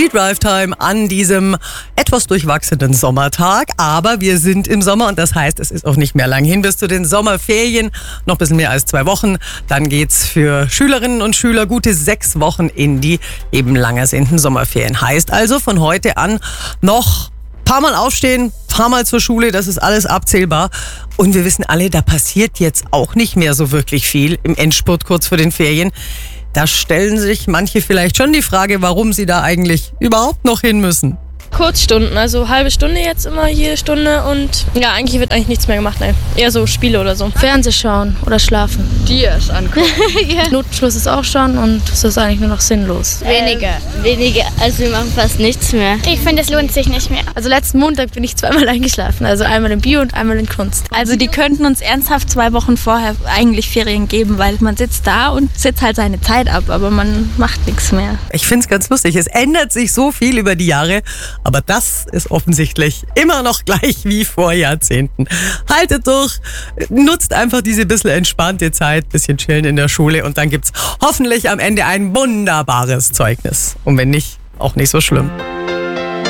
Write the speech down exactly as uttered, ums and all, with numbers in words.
Die Drive Time an diesem etwas durchwachsenen Sommertag. Aber wir sind im Sommer und das heißt, es ist auch nicht mehr lang hin bis zu den Sommerferien. Noch ein bisschen mehr als zwei Wochen. Dann geht's für Schülerinnen und Schüler gute sechs Wochen in die eben lang ersehnten Sommerferien. Heißt also von heute an noch paar Mal aufstehen, paar Mal zur Schule, das ist alles abzählbar. Und wir wissen alle, da passiert jetzt auch nicht mehr so wirklich viel im Endspurt kurz vor den Ferien. Da stellen sich manche vielleicht schon die Frage, warum sie da eigentlich überhaupt noch hin müssen. Kurzstunden, also halbe Stunde jetzt immer, jede Stunde und ja, eigentlich wird eigentlich nichts mehr gemacht, nein. Eher so Spiele oder so. Fernseh schauen oder schlafen. Die erst angucken. Ja. Notenschluss ist auch schon und es ist eigentlich nur noch sinnlos. Weniger, ähm, weniger, also wir machen fast nichts mehr. Ich finde, es lohnt sich nicht mehr. Also letzten Montag bin ich zweimal eingeschlafen, also einmal in Bio und einmal in Kunst. Also die könnten uns ernsthaft zwei Wochen vorher eigentlich Ferien geben, weil man sitzt da und sitzt halt seine Zeit ab, aber man macht nichts mehr. Ich finde es ganz lustig, es ändert sich so viel über die Jahre, aber das ist offensichtlich immer noch gleich wie vor Jahrzehnten. Haltet durch, nutzt einfach diese bisschen entspannte Zeit, bisschen chillen in der Schule und dann gibt's hoffentlich am Ende ein wunderbares Zeugnis. Und wenn nicht, auch nicht so schlimm.